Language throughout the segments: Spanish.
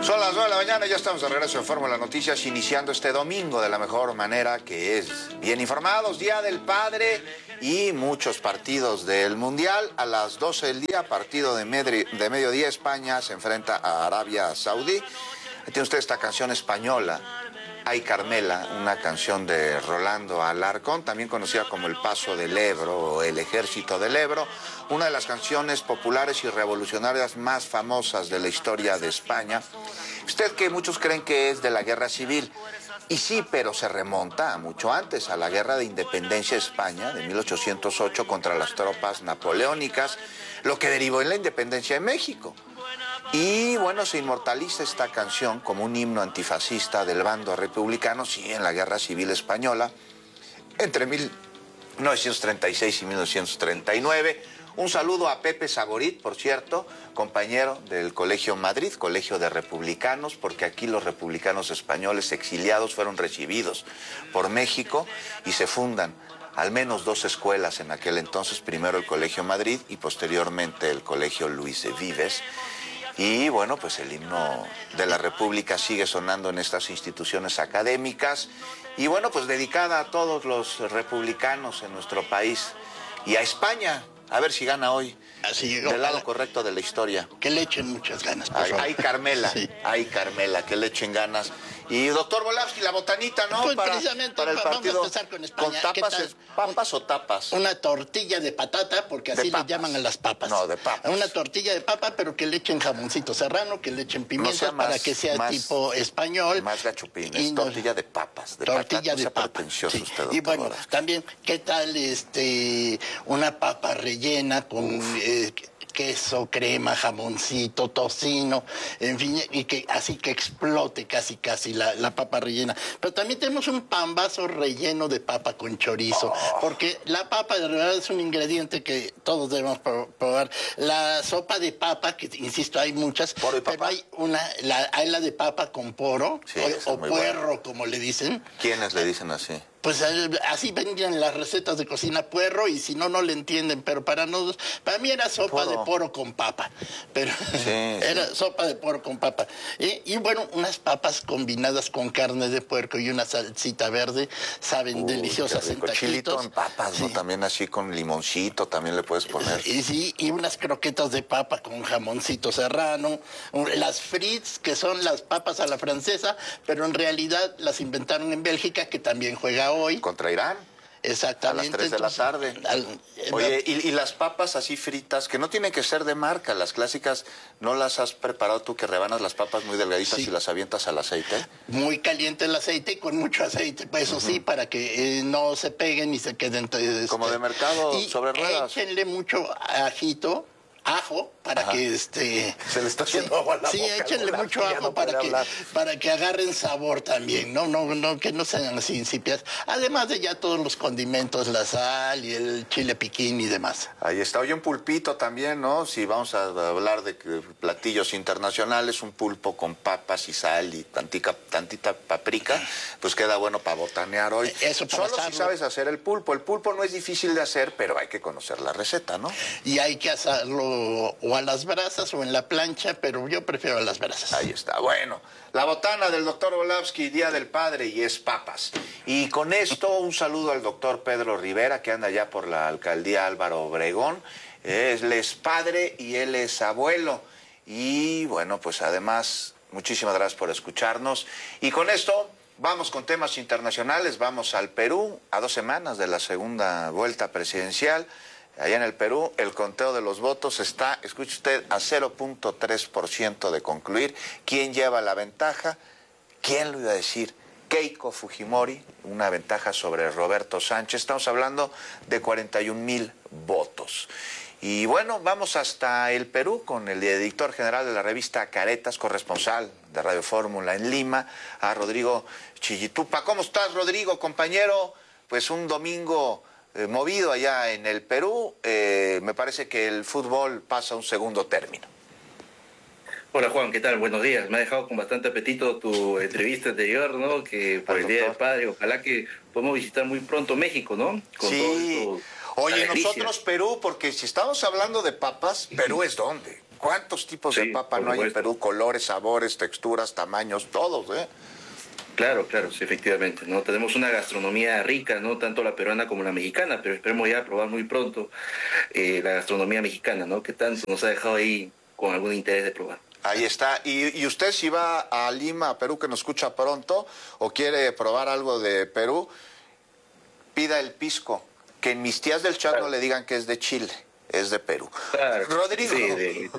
Son las 9 de la mañana y ya estamos de regreso en Fórmula Noticias, iniciando este domingo de la mejor manera, que es bien informados, Día del Padre y muchos partidos del Mundial. A las 12 del día, partido de mediodía, España se enfrenta a Arabia Saudí. Ahí tiene usted esta canción española, Ay Carmela, una canción de Rolando Alarcón, también conocida como El Paso del Ebro o El Ejército del Ebro, una de las canciones populares y revolucionarias más famosas de la historia de España. Usted, que muchos creen que es de la Guerra Civil, y sí, pero se remonta a mucho antes, a la Guerra de Independencia de España de 1808 contra las tropas napoleónicas, lo que derivó en la independencia de México. Y bueno, se inmortaliza esta canción como un himno antifascista del bando republicano, sí, en la Guerra Civil Española, entre 1936 y 1939. Un saludo a Pepe Saborit, por cierto, compañero del Colegio Madrid, colegio de republicanos, porque aquí los republicanos españoles exiliados fueron recibidos por México y se fundan al menos dos escuelas en aquel entonces, primero el Colegio Madrid y posteriormente el Colegio Luis Vives. Y bueno, pues el himno de la República sigue sonando en estas instituciones académicas y bueno, pues dedicada a todos los republicanos en nuestro país y a España, a ver si gana hoy. Así llegó, del lado correcto de la historia. Que le echen muchas ganas, por favor. Ay, Carmela, sí. Ay, Carmela, que le echen ganas. Y doctor Volavsky, la botanita, ¿no? Pues para el partido. Vamos a empezar con España. ¿Con tapas, papas o tapas? Una tortilla de patata, porque así le llaman a las papas. No, de papas. Una tortilla de papa, pero que le echen jamoncito serrano, que le echen pimienta, no para que sea tipo español. Más gachupines, tortilla de papas. De tortilla patata, de papa. Sí. Usted, y bueno, Volavsky. también, ¿qué tal una papa rellena con queso, crema, jamoncito, tocino, en fin, y que así que explote casi la papa rellena? Pero también tenemos un pambazo relleno de papa con chorizo, porque la papa de verdad es un ingrediente que todos debemos probar. La sopa de papa, que insisto, hay muchas, pero hay hay la de papa con poro, sí, o puerro, como le dicen. ¿Quiénes le dicen así? Pues así vendían las recetas de cocina, puerro, y si no, no le entienden, pero para mí era sopa de poro con papa, pero era sopa de poro con papa. Y bueno, unas papas combinadas con carne de puerco y una salsita verde, saben deliciosas en taquitos. Chilito en papas, ¿no? También así con limoncito, también le puedes poner. Y unas croquetas de papa con jamoncito serrano, las frites, que son las papas a la francesa, pero en realidad las inventaron en Bélgica, que también juega hoy. ¿Contra Irán? Exactamente. A las 3 de la tarde. Oye, y las papas así fritas, que no tienen que ser de marca, las clásicas, ¿no las has preparado tú, que rebanas las papas muy delgaditas y las avientas al aceite? Muy caliente el aceite y con mucho aceite, pues eso sí, para que no se peguen y se queden. Como de mercado, sobre ruedas. Échenle mucho ajo, para que Se le está haciendo agua a la boca. Sí, échenle mucho ajo para que agarren sabor también, no que no sean así insípidas. Además de ya todos los condimentos, la sal y el chile piquín y demás. Ahí está. Oye, un pulpito también, ¿no? Si vamos a hablar de platillos internacionales, un pulpo con papas y sal y tantita paprika, pues queda bueno para botanear hoy. Eso para Solo si sabes hacer el pulpo. El pulpo no es difícil de hacer, pero hay que conocer la receta, ¿no? Y hay que hacerlo o a las brasas o en la plancha, pero yo prefiero a las brasas. Ahí está. Bueno, la botana del doctor Volavsky, Día del Padre, y es papas. Y con esto, un saludo al doctor Pedro Rivera, que anda ya por la alcaldía Álvaro Obregón. Él es padre y él es abuelo. Y bueno, pues además, muchísimas gracias por escucharnos. Y con esto, vamos con temas internacionales. Vamos al Perú, a 2 semanas de la segunda vuelta presidencial. Allá en el Perú, el conteo de los votos está, escuche usted, a 0.3% de concluir. ¿Quién lleva la ventaja? ¿Quién lo iba a decir? Keiko Fujimori, una ventaja sobre Roberto Sánchez. Estamos hablando de 41,000 votos. Y bueno, vamos hasta el Perú con el editor general de la revista Caretas, corresponsal de Radio Fórmula en Lima, a Rodrigo Chillitupa. ¿Cómo estás, Rodrigo, compañero? Pues un domingo movido allá en el Perú. Me parece que el fútbol pasa a un segundo término. Hola Juan, ¿qué tal? Buenos días. Me ha dejado con bastante apetito tu entrevista anterior, ¿no? Que por el Día del Padre, ojalá que podamos visitar muy pronto México, ¿no? Con sí. todo esto, oye, nosotros Perú, porque si estamos hablando de papas, Perú es ¿dónde? ¿Cuántos tipos de Sí, papa por no hay en supuesto. Perú? Colores, sabores, texturas, tamaños, todos, ¿eh? Claro, claro, sí, efectivamente, ¿no? Tenemos una gastronomía rica, ¿no? Tanto la peruana como la mexicana, pero esperemos ya probar muy pronto la gastronomía mexicana, ¿no? Que tanto nos ha dejado ahí con algún interés de probar. Ahí está. Y usted si va a Lima, a Perú, que nos escucha pronto, o quiere probar algo de Perú, pida el pisco. Que en mis tías del chat no Claro, le digan que es de Chile, es de Perú. claro, Rodrigo, sí,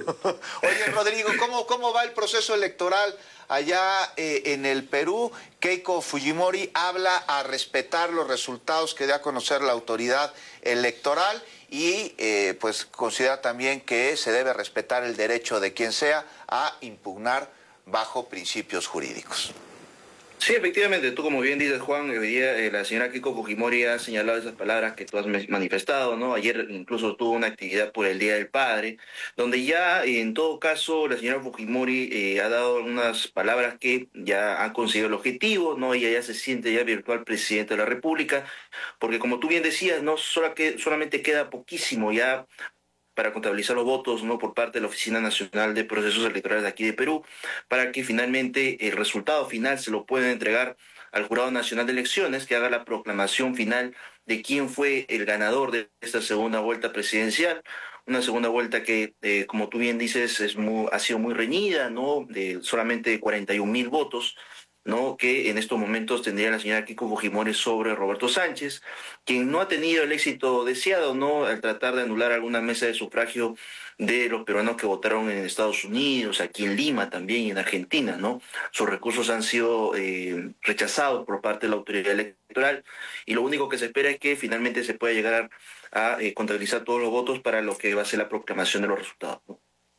oye Rodrigo, ¿cómo va el proceso electoral allá en el Perú? Keiko Fujimori habla a respetar los resultados que dé a conocer la autoridad electoral y pues considera también que se debe respetar el derecho de quien sea a impugnar bajo principios jurídicos. Sí, efectivamente, tú como bien dices, Juan, hoy día la señora Keiko Fujimori ha señalado esas palabras que tú has manifestado, ¿no? Ayer incluso tuvo una actividad por el Día del Padre, donde ya en todo caso la señora Fujimori ha dado unas palabras que ya han conseguido el objetivo, ¿no? Ella ya se siente ya virtual presidente de la República, porque como tú bien decías, no solamente queda poquísimo ya para contabilizar los votos, ¿no? Por parte de la Oficina Nacional de Procesos Electorales de aquí de Perú, para que finalmente el resultado final se lo puedan entregar al Jurado Nacional de Elecciones, que haga la proclamación final de quién fue el ganador de esta segunda vuelta presidencial. Una segunda vuelta que, como tú bien dices, ha sido muy reñida, ¿no? De solamente 41.000 votos, ¿no? Que en estos momentos tendría la señora Keiko Fujimori sobre Roberto Sánchez, quien no ha tenido el éxito deseado, ¿no? Al tratar de anular alguna mesa de sufragio de los peruanos que votaron en Estados Unidos, aquí en Lima también y en Argentina, ¿no? Sus recursos han sido rechazados por parte de la autoridad electoral y lo único que se espera es que finalmente se pueda llegar a contabilizar todos los votos para lo que va a ser la proclamación de los resultados, ¿no?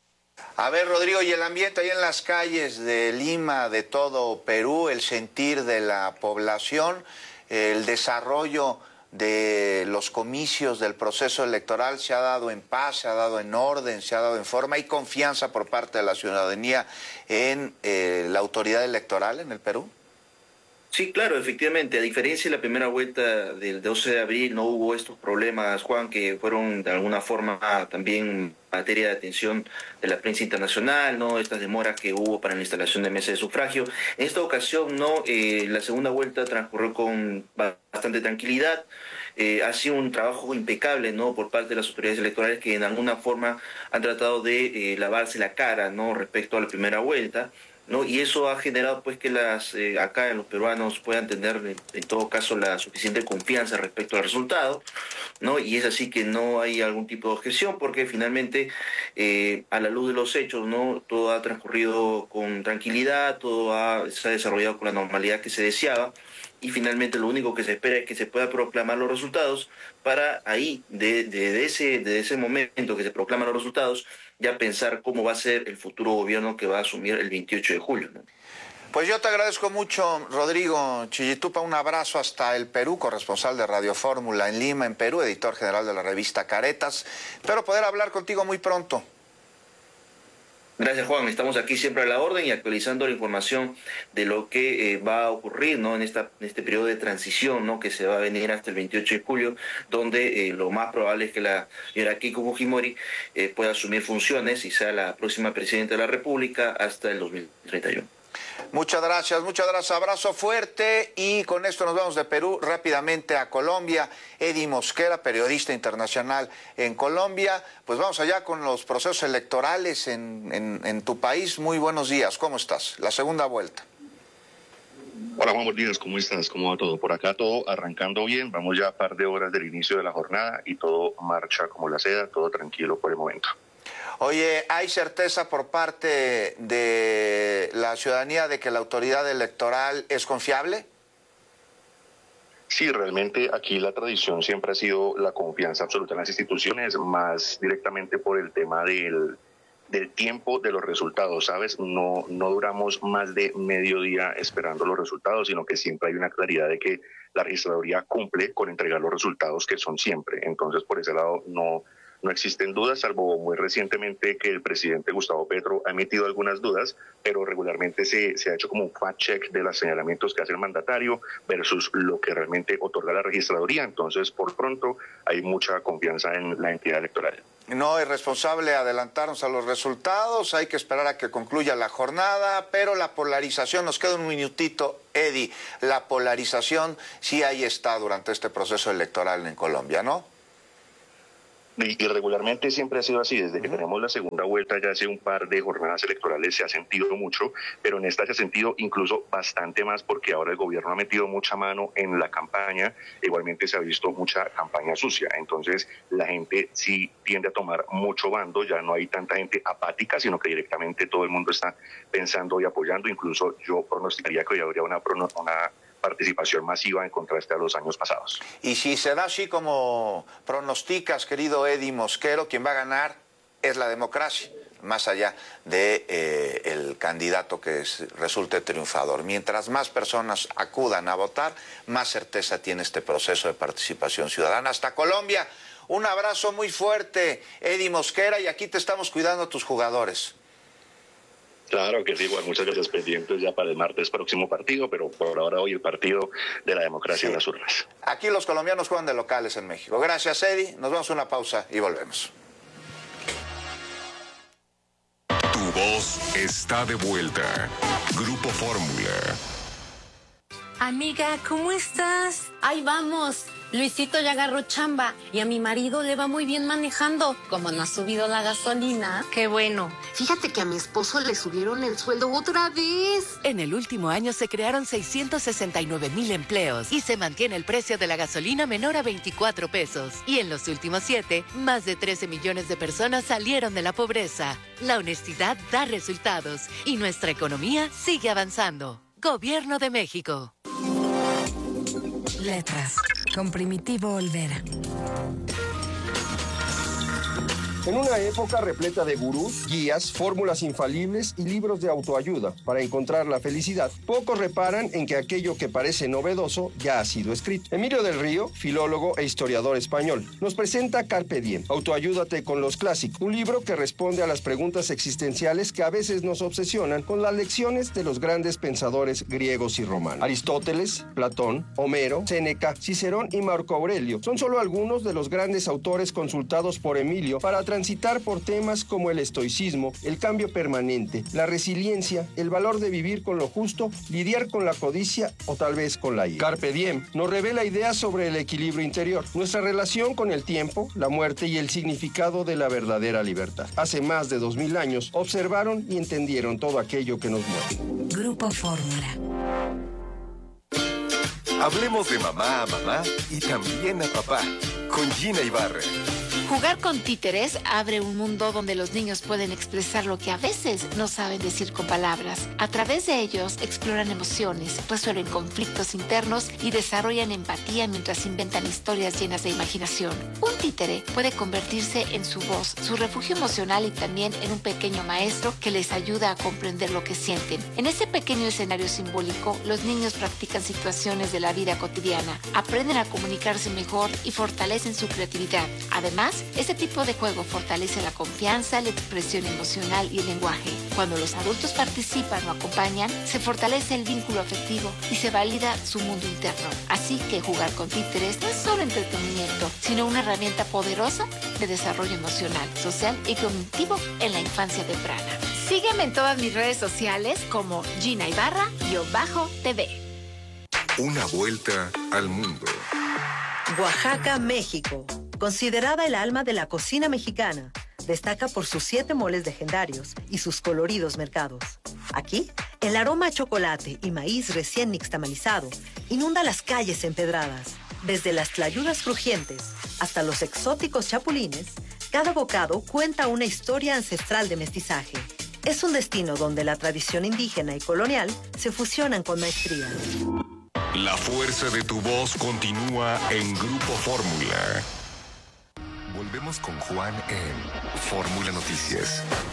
A ver, Rodrigo, y el ambiente ahí en las calles de Lima, de todo Perú, el sentir de la población, el desarrollo de los comicios del proceso electoral se ha dado en paz, se ha dado en orden, se ha dado en forma. ¿Hay confianza por parte de la ciudadanía en la autoridad electoral en el Perú? Sí, claro, efectivamente. A diferencia de la primera vuelta del 12 de abril, no hubo estos problemas, Juan, que fueron de alguna forma también materia de atención de la prensa internacional, ¿no? Estas demoras que hubo para la instalación de mesas de sufragio. En esta ocasión, ¿no? La segunda vuelta transcurrió con bastante tranquilidad. Ha sido un trabajo impecable, ¿no? Por parte de las autoridades electorales que en alguna forma han tratado de lavarse la cara, ¿no? Respecto a la primera vuelta, ¿no? Y eso ha generado pues que acá los peruanos puedan tener en todo caso la suficiente confianza respecto al resultado, ¿no? Y es así que no hay algún tipo de objeción porque finalmente a la luz de los hechos, ¿no? Todo ha transcurrido con tranquilidad, se ha desarrollado con la normalidad que se deseaba y finalmente lo único que se espera es que se pueda proclamar los resultados para ahí, de ese momento que se proclaman los resultados, ya pensar cómo va a ser el futuro gobierno que va a asumir el 28 de julio, ¿no? Pues yo te agradezco mucho, Rodrigo Chillitupa. Un abrazo hasta el Perú, corresponsal de Radio Fórmula en Lima, en Perú, editor general de la revista Caretas. Espero poder hablar contigo muy pronto. Gracias, Juan. Estamos aquí siempre a la orden y actualizando la información de lo que va a ocurrir, ¿no? En este periodo de transición, ¿no? Que se va a venir hasta el 28 de julio, donde lo más probable es que la señora Keiko Fujimori pueda asumir funciones y sea la próxima presidenta de la República hasta el 2031. Muchas gracias, abrazo fuerte y con esto nos vamos de Perú rápidamente a Colombia. Eddie Mosquera, periodista internacional en Colombia. Pues vamos allá con los procesos electorales en tu país. Muy buenos días, ¿cómo estás? La segunda vuelta. Hola Juan, buenos días, ¿cómo estás? ¿Cómo va todo? Por acá todo arrancando bien, vamos ya a par de horas del inicio de la jornada y todo marcha como la seda, todo tranquilo por el momento. Oye, ¿hay certeza por parte de la ciudadanía de que la autoridad electoral es confiable? Sí, realmente aquí la tradición siempre ha sido la confianza absoluta en las instituciones, más directamente por el tema del tiempo de los resultados, ¿sabes? No duramos más de medio día esperando los resultados, sino que siempre hay una claridad de que la registraduría cumple con entregar los resultados que son siempre. Entonces, por ese lado, no existen dudas, salvo muy recientemente que el presidente Gustavo Petro ha emitido algunas dudas, pero regularmente se ha hecho como un fact-check de los señalamientos que hace el mandatario versus lo que realmente otorga la registraduría. Entonces, por pronto, hay mucha confianza en la entidad electoral. No es responsable adelantarnos a los resultados, hay que esperar a que concluya la jornada, pero la polarización, nos queda un minutito, Eddie, la polarización sí ahí está durante este proceso electoral en Colombia, ¿no? Y regularmente siempre ha sido así, desde que tenemos la segunda vuelta ya hace un par de jornadas electorales se ha sentido mucho, pero en esta se ha sentido incluso bastante más porque ahora el gobierno ha metido mucha mano en la campaña, igualmente se ha visto mucha campaña sucia, entonces la gente sí tiende a tomar mucho bando, ya no hay tanta gente apática, sino que directamente todo el mundo está pensando y apoyando, incluso yo pronosticaría que hoy habría una participación masiva en contraste a los años pasados. Y si se da así como pronosticas, querido Eddie Mosquero, quien va a ganar es la democracia, más allá de el candidato que resulte triunfador. Mientras más personas acudan a votar, más certeza tiene este proceso de participación ciudadana. Hasta Colombia, un abrazo muy fuerte, Eddie Mosquera, y aquí te estamos cuidando a tus jugadores. Claro que sí, igual, muchas gracias, pendientes ya para el martes próximo partido, pero por ahora hoy el partido de la democracia en las urnas. Aquí los colombianos juegan de locales en México. Gracias, Eddie. Nos vamos a una pausa y volvemos. Tu voz está de vuelta. Grupo Fórmula. Amiga, ¿cómo estás? Ahí vamos. Luisito ya agarró chamba y a mi marido le va muy bien manejando. Como no ha subido la gasolina. Qué bueno. Fíjate que a mi esposo le subieron el sueldo otra vez. En el último año se crearon 669,000 empleos y se mantiene el precio de la gasolina menor a 24 pesos. Y en los últimos 7, más de 13 millones de personas salieron de la pobreza. La honestidad da resultados y nuestra economía sigue avanzando. Gobierno de México. Letras, con Primitivo Olvera. En una época repleta de gurús, guías, fórmulas infalibles y libros de autoayuda para encontrar la felicidad, pocos reparan en que aquello que parece novedoso ya ha sido escrito. Emilio del Río, filólogo e historiador español, nos presenta Carpe Diem, Autoayúdate con los clásicos, un libro que responde a las preguntas existenciales que a veces nos obsesionan con las lecciones de los grandes pensadores griegos y romanos. Aristóteles, Platón, Homero, Séneca, Cicerón y Marco Aurelio son solo algunos de los grandes autores consultados por Emilio para transitar por temas como el estoicismo, el cambio permanente, la resiliencia, el valor de vivir con lo justo, lidiar con la codicia o tal vez con la ira. Carpe Diem nos revela ideas sobre el equilibrio interior, nuestra relación con el tiempo, la muerte y el significado de la verdadera libertad. Hace más de 2000 años observaron y entendieron todo aquello que nos mueve. Grupo Fórmula. Hablemos de mamá a mamá y también a papá, con Gina Ibarra. Jugar con títeres abre un mundo donde los niños pueden expresar lo que a veces no saben decir con palabras. A través de ellos exploran emociones, resuelven conflictos internos y desarrollan empatía mientras inventan historias llenas de imaginación. Un títere puede convertirse en su voz, su refugio emocional y también en un pequeño maestro que les ayuda a comprender lo que sienten. En ese pequeño escenario simbólico, los niños practican situaciones de la vida cotidiana, aprenden a comunicarse mejor y fortalecen su creatividad. Además, este tipo de juego fortalece la confianza, la expresión emocional y el lenguaje. Cuando los adultos participan o acompañan, se fortalece el vínculo afectivo y se valida su mundo interno. Así que jugar con títeres no es solo entretenimiento, sino una herramienta poderosa de desarrollo emocional, social y cognitivo en la infancia temprana. Sígueme en todas mis redes sociales como Gina Ibarra_TV. Una vuelta al mundo. Oaxaca, México. Considerada el alma de la cocina mexicana, destaca por sus 7 moles legendarios y sus coloridos mercados. Aquí, el aroma a chocolate y maíz recién nixtamalizado inunda las calles empedradas. Desde las tlayudas crujientes hasta los exóticos chapulines, cada bocado cuenta una historia ancestral de mestizaje. Es un destino donde la tradición indígena y colonial se fusionan con maestría. La fuerza de tu voz continúa en Grupo Fórmula. Volvemos con Juan en Fórmula Noticias.